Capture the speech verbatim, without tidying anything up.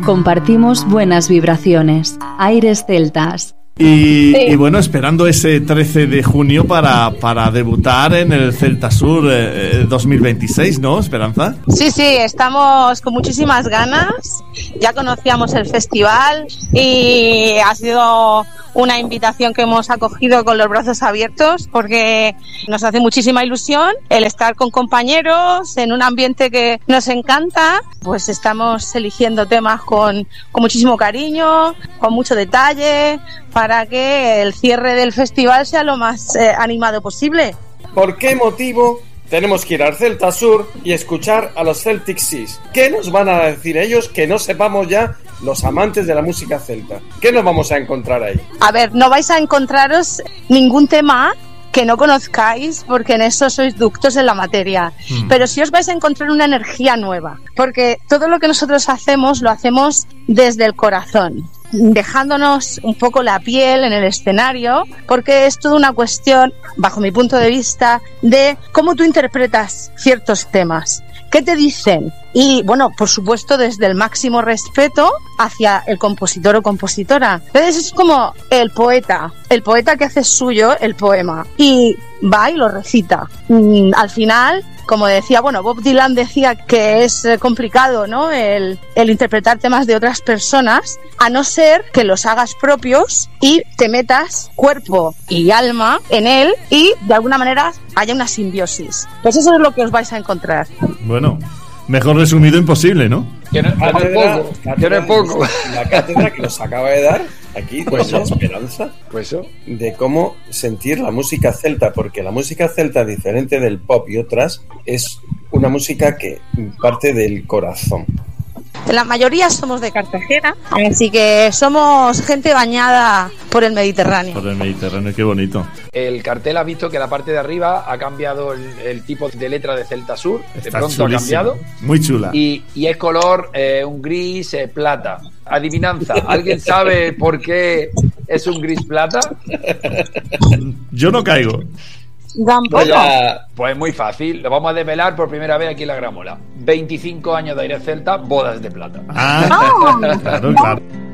Compartimos buenas vibraciones. Aires celtas. Y, sí. y bueno, esperando ese trece de junio para, para debutar en el Celta Sur eh, dos mil veintiséis, ¿no, Esperanza? Sí, sí, estamos con muchísimas ganas. Ya conocíamos el festival y ha sido una invitación que hemos acogido con los brazos abiertos porque nos hace muchísima ilusión el estar con compañeros en un ambiente que nos encanta. Pues estamos eligiendo temas con, con muchísimo cariño, con mucho detalle, para que el cierre del festival sea lo más eh, animado posible. ¿Por qué motivo tenemos que ir al Celta Sur y escuchar a los Celtic Seas? ¿Qué nos van a decir ellos que no sepamos ya los amantes de la música celta? ¿Qué nos vamos a encontrar ahí? A ver, no vais a encontraros ningún tema que no conozcáis, porque en eso sois ductos en la materia. Mm. Pero sí os vais a encontrar una energía nueva, porque todo lo que nosotros hacemos lo hacemos desde el corazón, dejándonos un poco la piel en el escenario, porque es toda una cuestión, bajo mi punto de vista, de cómo tú interpretas ciertos temas. ¿Qué te dicen? Y bueno, por supuesto, desde el máximo respeto hacia el compositor o compositora. Entonces es como el poeta, el poeta que hace suyo el poema y va y lo recita. Mm, al final, como decía, bueno, Bob Dylan decía que es complicado, ¿no? El, el interpretar temas de otras personas, a no ser que los hagas propios y te metas cuerpo y alma en él y de alguna manera haya una simbiosis. Pues eso es lo que os vais a encontrar. Bueno, mejor resumido imposible, ¿no? Que no, que no es poco, que no es poco. La cátedra que nos acaba de dar aquí, pues la Esperanza, pues eso, de cómo sentir la música celta, porque la música celta, diferente del pop y otras, es una música que parte del corazón. La mayoría somos de Cartagena, así que somos gente bañada por el Mediterráneo. Por el Mediterráneo, qué bonito. El cartel ha visto que la parte de arriba ha cambiado el, el tipo de letra de Celta Sur. Está de pronto chulísimo. Ha cambiado. Muy chula. Y, y es color eh, un gris eh, plata. Adivinanza. ¿Alguien sabe por qué es un gris plata? Yo no caigo. Pues, ya, pues muy fácil, lo vamos a desvelar por primera vez aquí en La Gramola. veinticinco años de Aires Celta, bodas de plata. Ah, claro, claro.